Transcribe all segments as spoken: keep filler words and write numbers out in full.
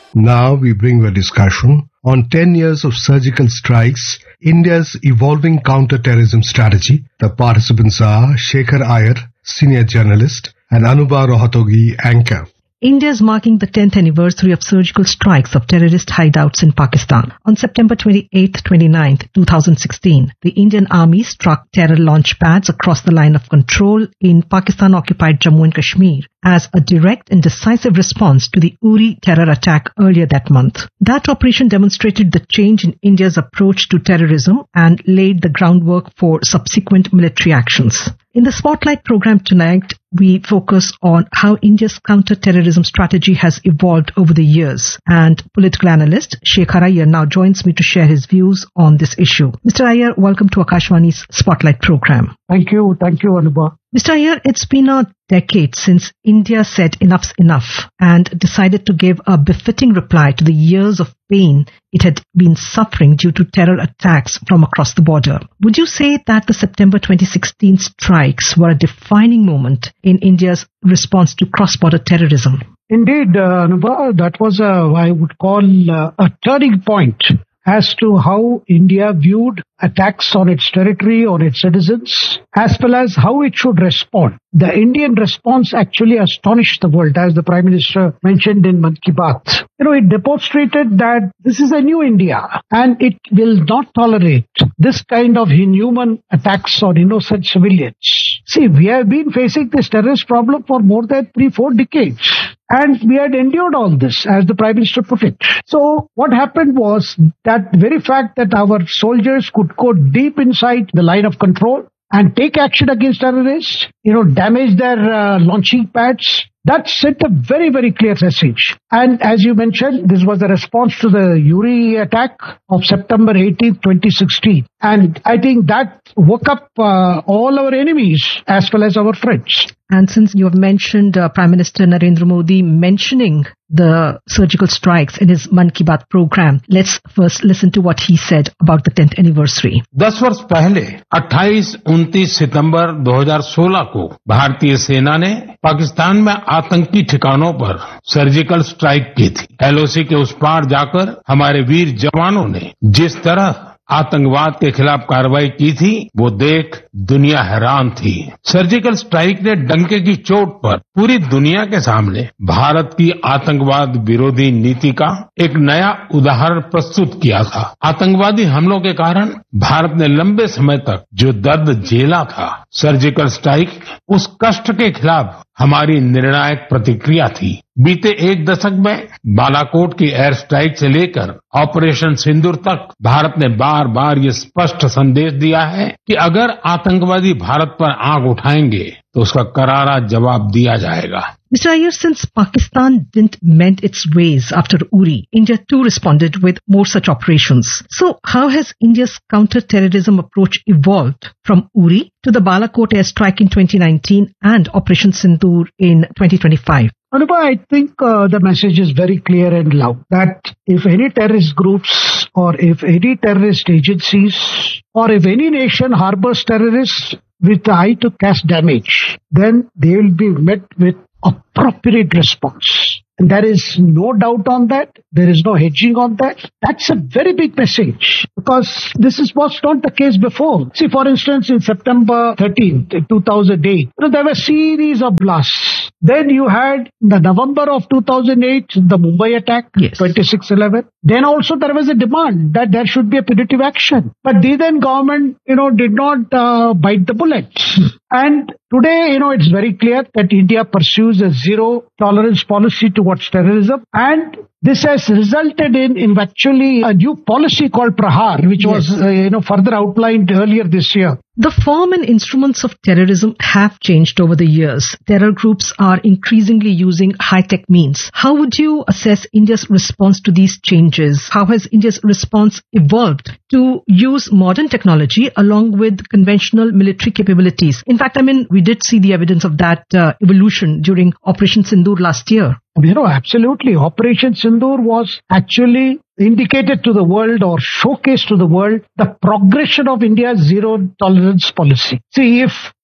Now we bring a discussion on ten years of surgical strikes, India's evolving counter-terrorism strategy. The participants are Shekhar Iyer, senior journalist, and Anubha Rohatogi, anchor. India is marking the tenth anniversary of surgical strikes of terrorist hideouts in Pakistan. On September twenty-eighth to twenty-ninth, twenty sixteen, the Indian Army struck terror launch pads across the line of control in Pakistan-occupied Jammu and Kashmir as a direct and decisive response to the Uri terror attack earlier that month. That operation demonstrated the change in India's approach to terrorism and laid the groundwork for subsequent military actions. In the Spotlight program tonight, we focus on how India's counter-terrorism strategy has evolved over the years. And political analyst Shekhar Iyer now joins me to share his views on this issue. Mister Iyer, welcome to Akashvani's Spotlight program. Thank you. Thank you, Anubha. Mister Iyer, it's been a decade since India said enough's enough and decided to give a befitting reply to the years of pain it had been suffering due to terror attacks from across the border. Would you say that the September twenty sixteen strikes were a defining moment in India's response to cross-border terrorism? Indeed, uh, Anubha, that was a, I would call uh, a turning point as to how India viewed attacks on its territory, on its citizens, as well as how it should respond. The Indian response actually astonished the world, as the Prime Minister mentioned in Mann Ki Baat. You know, it demonstrated that this is a new India and it will not tolerate this kind of inhuman attacks on innocent civilians. See, we have been facing this terrorist problem for more than three, four decades. And we had endured all this, as the Prime Minister put it. So what happened was that very fact that our soldiers could go deep inside the line of control and take action against terrorists, you know, damage their uh, launching pads, that sent a very, very clear message. And as you mentioned, this was a response to the Uri attack of September eighteenth, twenty sixteen. And I think that woke up uh, all our enemies as well as our friends. And since you have mentioned uh, Prime Minister Narendra Modi mentioning the surgical strikes in his Mann Ki Baat program, let's first listen to what he said about the tenth anniversary. दस वर्ष पहले अट्ठाईस उनतीस सितंबर दो हज़ार सोलह को भारतीय सेना ने पाकिस्तान में आतंकी ठिकानों पर सर्जिकल स्ट्राइक की थी। एलओसी के उस पार जाकर हमारे वीर जवानों ने जिस तरह आतंकवाद के खिलाफ कार्रवाई की थी, वो देख दुनिया हैरान थी। सर्जिकल स्ट्राइक ने डंके की चोट पर पूरी दुनिया के सामने भारत की आतंकवाद विरोधी नीति का एक नया उदाहरण प्रस्तुत किया था। आतंकवादी हमलों के कारण भारत ने लंबे समय तक जो दर्द झेला था, सर्जिकल स्ट्राइक उस कष्ट के खिलाफ हमारी निर्णायक प्रतिक्रिया थी। बीते एक दशक में बालाकोट की एयर स्ट्राइक से लेकर ऑपरेशन सिंदूर तक भारत ने बार बार ये स्पष्ट संदेश दिया है कि अगर आतंकवादी भारत पर आंख उठाएंगे तो उसका करारा जवाब दिया जाएगा। Mister Iyer, since Pakistan didn't mend its ways after Uri, India too responded with more such operations. So how has India's counter-terrorism approach evolved from Uri to the Balakot airstrike in twenty nineteen and Operation Sindoor in twenty twenty-five? Anubha, I think uh, the message is very clear and loud that if any terrorist groups or if any terrorist agencies or if any nation harbors terrorists with the eye to cause damage, then they will be met with appropriate response. And there is no doubt on that. There is no hedging on that. That's a very big message because this is was not the case before. See, for instance, in September thirteenth, two thousand eight, you know, there were a series of blasts. Then you had the November of two thousand eight, the Mumbai attack, yes. twenty-six eleven. Then also there was a demand that there should be a punitive action. But the then government, you know, did not uh, bite the bullet. And today, you know, it's very clear that India pursues a zero tolerance policy towards terrorism. And this has resulted in, in actually a new policy called Prahar, which yes. was, uh, you know, further outlined earlier this year. The form and instruments of terrorism have changed over the years. Terror groups are increasingly using high-tech means. How would you assess India's response to these changes? How has India's response evolved to use modern technology along with conventional military capabilities? In fact, I mean, we did see the evidence of that uh, evolution during Operation Sindoor last year. You know, absolutely. Operation Sindoor was actually indicated to the world or showcased to the world the progression of India's zero tolerance policy. See, if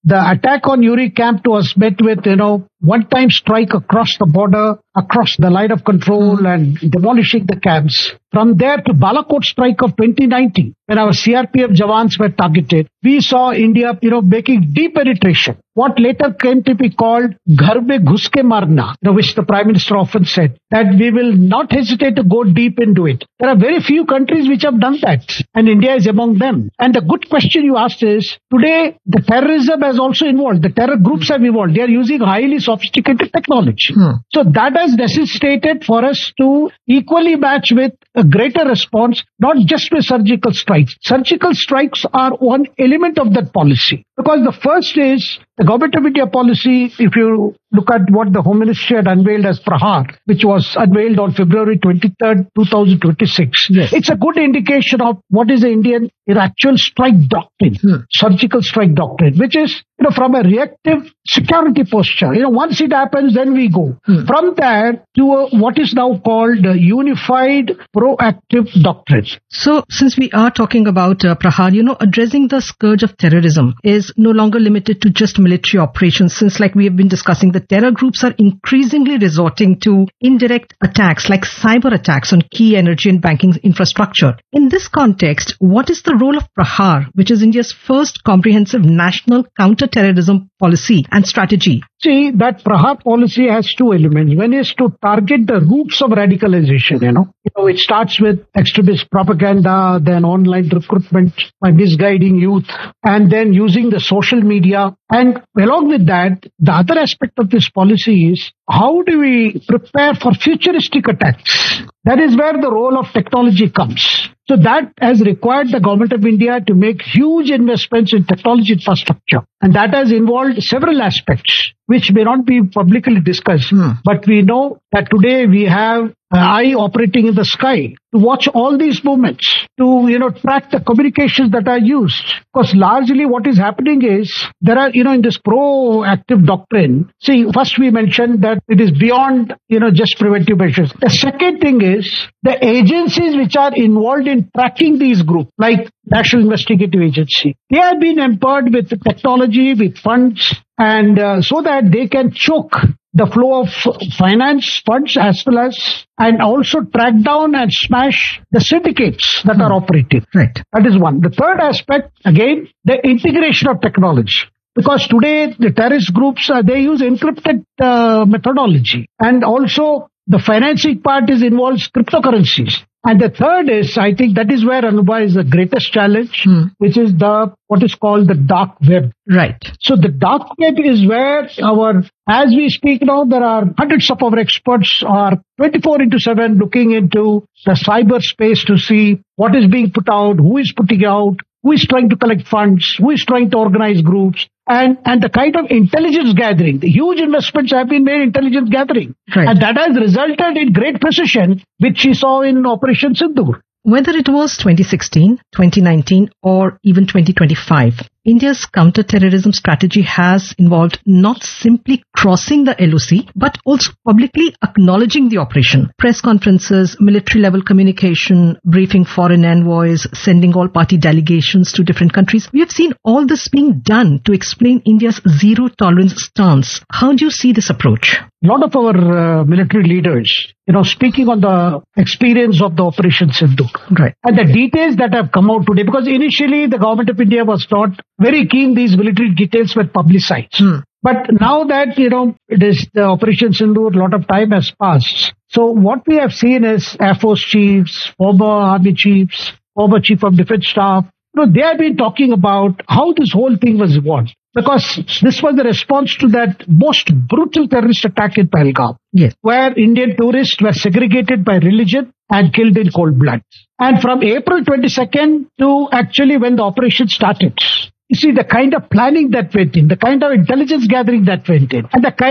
the attack on Uri camp was met with, you know, one-time strike across the border, across the line of control mm. and demolishing the camps. From there to Balakot strike of twenty nineteen, when our C R P F jawans were targeted, we saw India, you know, making deep penetration. What later came to be called Ghar mein ghus ke marna, you know, which the Prime Minister often said, that we will not hesitate to go deep into it. There are very few countries which have done that, and India is among them. And the good question you asked is, today the terrorism has also evolved. The terror groups have evolved. They are using highly sophisticated technology. Hmm. So that has necessitated for us to equally match with a greater response, not just with surgical strikes. Surgical strikes are one element of that policy. Because the first is the Government of India policy, if you look at what the Home Ministry had unveiled as Prahar, which was unveiled on February twenty-third, twenty twenty-six. Yes. It's a good indication of what is the Indian actual strike doctrine, hmm. surgical strike doctrine, which is, you know, from a reactive security posture. You know, once it happens, then we go. Hmm. From there to a, what is now called a unified proactive doctrine. So, since we are talking about uh, Prahar, you know, addressing the scourge of terrorism is no longer limited to just military operations, since like we have been discussing, the terror groups are increasingly resorting to indirect attacks like cyber attacks on key energy and banking infrastructure. In this context, what is the role of Prahar, which is India's first comprehensive national counter-terrorism policy and strategy? See, that Prahar policy has two elements. One is to target the roots of radicalization, you know. You know, it starts with extremist propaganda, then online recruitment by misguiding youth, and then using the social media. And along with that, the other aspect of this policy is how do we prepare for futuristic attacks? That is where the role of technology comes. So that has required the Government of India to make huge investments in technology infrastructure. And that has involved several aspects, which may not be publicly discussed. Hmm. But we know that today we have an eye operating in the sky to watch all these movements, to, you know, track the communications that are used. Because largely what is happening is, there are, you know, in this proactive doctrine, see, first we mentioned that it is beyond, you know, just preventive measures. The second thing is, the agencies which are involved in tracking these groups, like National Investigative Agency, they have been empowered with technology, with funds, and uh, so that they can choke the flow of finance funds as well as, and also track down and smash the syndicates that hmm. are operating. Right. That is one. The third aspect, again, the integration of technology. Because today the terrorist groups, uh, they use encrypted uh, methodology. And also the financing part is involves cryptocurrencies. And the third is, I think that is where Anubha is the greatest challenge, hmm. which is the, what is called the dark web. Right. So the dark web is where our, as we speak now, there are hundreds of our experts are twenty-four into seven looking into the cyber space to see what is being put out, who is putting out, who is trying to collect funds, who is trying to organize groups. And, and the kind of intelligence gathering, the huge investments have been made in intelligence gathering. Right. And that has resulted in great precision, which we saw in Operation Sindoor. Whether it was twenty sixteen, twenty nineteen, or even twenty twenty-five, India's counter-terrorism strategy has involved not simply crossing the L O C, but also publicly acknowledging the operation. Press conferences, military-level communication, briefing foreign envoys, sending all-party delegations to different countries. We have seen all this being done to explain India's zero-tolerance stance. How do you see this approach? A lot of our uh, military leaders, you know, speaking on the experience of the Operation Sindoor. Right. And the details that have come out today, because initially the Government of India was not very keen these military details were publicized. Hmm. But now that, you know, it is the Operation Sindoor, a lot of time has passed. So what we have seen is Air Force chiefs, former Army chiefs, former Chief of Defence Staff, you know, they have been talking about how this whole thing was evolved. Because this was the response to that most brutal terrorist attack in Pahalgam, yes, where Indian tourists were segregated by religion and killed in cold blood. And from April twenty-second to actually when the operation started, you see the kind of planning that went in, the kind of intelligence gathering that went in, and the kind of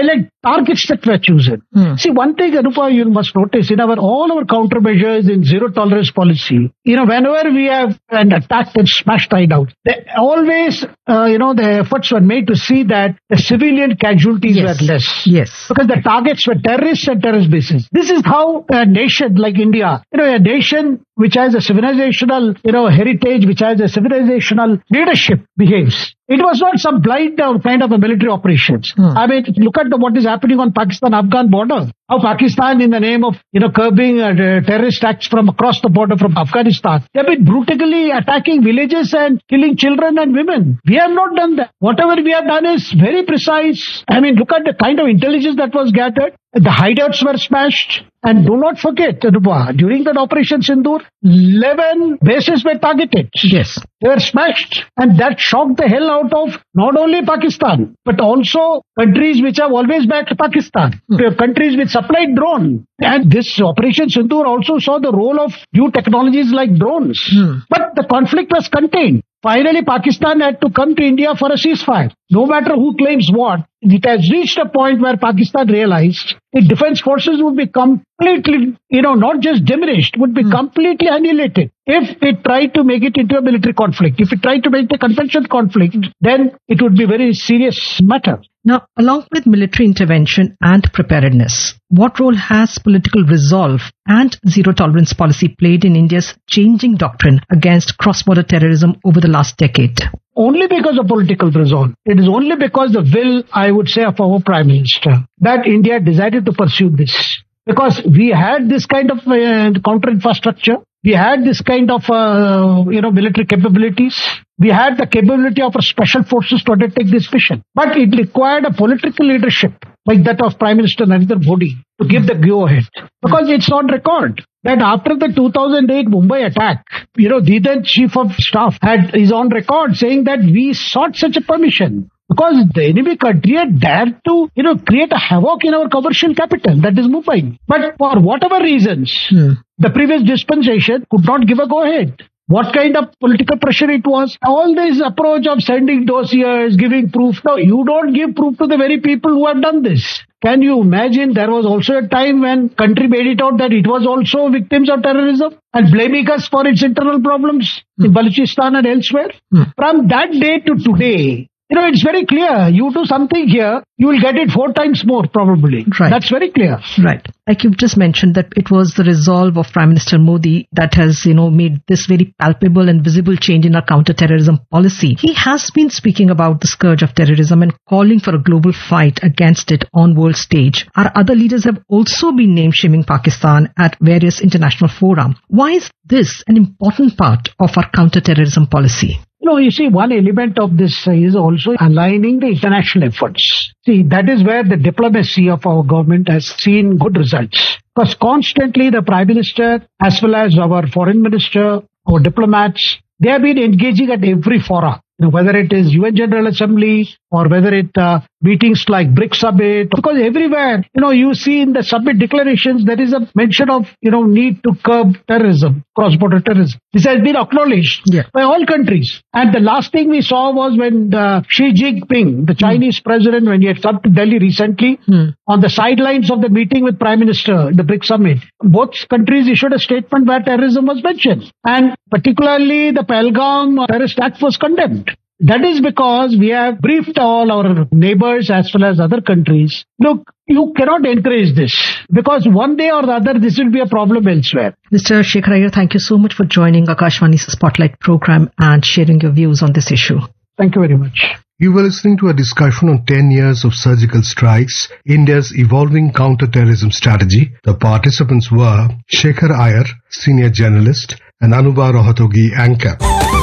targets that were chosen. Hmm. See, one thing, Anupa, you must notice in our all our countermeasures in zero tolerance policy, you know, whenever we have an attack and smashed hideout, they always, uh, you know, the efforts were made to see that the civilian casualties yes. were less. Yes. Because the targets were terrorists and terrorist bases. This is how a nation like India, you know, a nation which has a civilizational, you know, heritage, which has a civilizational leadership behaves. It was not some blind uh, kind of a military operations. Hmm. I mean, look at the, what is happening on Pakistan-Afghan border. How Pakistan, in the name of, you know, curbing uh, terrorist acts from across the border from Afghanistan, they have been brutally attacking villages and killing children and women. We have not done that. Whatever we have done is very precise. I mean, look at the kind of intelligence that was gathered. The hideouts were smashed. And do not forget, Anupa, during that Operation Sindoor, eleven bases were targeted. Yes. They were smashed. And that shocked the hell out of not only Pakistan, but also countries which have always backed Pakistan. Mm. Countries which supplied drone. And this Operation Sindoor also saw the role of new technologies like drones. Mm. But the conflict was contained. Finally, Pakistan had to come to India for a ceasefire. No matter who claims what, it has reached a point where Pakistan realized its defense forces would be completely, you know, not just diminished, would be mm. completely annihilated if it tried to make it into a military conflict. If it tried to make it a conventional conflict, then it would be a very serious matter. Now, along with military intervention and preparedness, what role has political resolve and zero tolerance policy played in India's changing doctrine against cross-border terrorism over the last decade? Only because of political resolve. It is only because the will, I would say, of our Prime Minister that India decided to pursue this. Because we had this kind of uh, counter infrastructure. We had this kind of, uh, you know, military capabilities. We had the capability of our special forces to undertake this mission. But it required a political leadership like that of Prime Minister Narendra Modi to give the go-ahead. Because it's on record that after the two thousand eight Mumbai attack, you know, the then Chief of Staff had is on record saying that we sought such a permission. Because the enemy country had dared to, you know, create a havoc in our commercial capital, that is Mumbai. But for whatever reasons, hmm. the previous dispensation could not give a go-ahead. What kind of political pressure it was? All this approach of sending dossiers, giving proof. No, you don't give proof to the very people who have done this. Can you imagine there was also a time when country made it out that it was also victims of terrorism and blaming us for its internal problems hmm. in Balochistan and elsewhere? Hmm. From that day to today, you know, it's very clear. You do something here, you will get it four times more probably. Right. That's very clear. Right. Like you've just mentioned that it was the resolve of Prime Minister Modi that has, you know, made this very palpable and visible change in our counter-terrorism policy. He has been speaking about the scourge of terrorism and calling for a global fight against it on world stage. Our other leaders have also been name-shaming Pakistan at various international fora. Why is this an important part of our counter-terrorism policy? No, you see, one element of this is also aligning the international efforts. See, that is where the diplomacy of our government has seen good results. Because constantly the Prime Minister, as well as our Foreign Minister, our diplomats, they have been engaging at every fora. You know, whether it is U N General Assembly or whether it uh, meetings like BRICS Summit, because everywhere, you know, you see in the summit declarations, there is a mention of, you know, need to curb terrorism, cross-border terrorism. This has been acknowledged yeah. by all countries. And the last thing we saw was when uh, Xi Jinping, the Chinese mm. president, when he had come to Delhi recently, mm. on the sidelines of the meeting with Prime Minister, the BRICS Summit, both countries issued a statement where terrorism was mentioned. And particularly the Pahalgam terrorist act was condemned. That is because we have briefed all our neighbors as well as other countries. Look, you cannot encourage this because one day or the other this will be a problem elsewhere. Mister Shekhar Iyer, thank you so much for joining Akashvani's Spotlight program and sharing your views on this issue. Thank you very much. You were listening to a discussion on ten years of surgical strikes, India's evolving counter-terrorism strategy. The participants were Shekhar Iyer, senior journalist, and Anubha Rohatogi, anchor.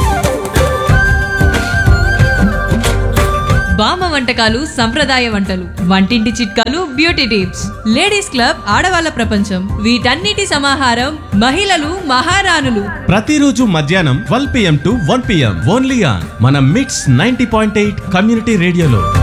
బామ్మ వంటకాలు సంప్రదాయ వంటలు, వంటింటి చిట్కాలు, beauty tips, ladies club ఆడవాళ్ల ప్రపంచం, వీటన్నిటి సమాహారం మహిళలు మహారాణులు. ప్రతిరోజు మధ్యాహ్నం twelve PM to one PM only on మన మిట్స్ నైంటీ పాయింట్ ఎయిట్ కమ్యూనిటీ రేడియోలో.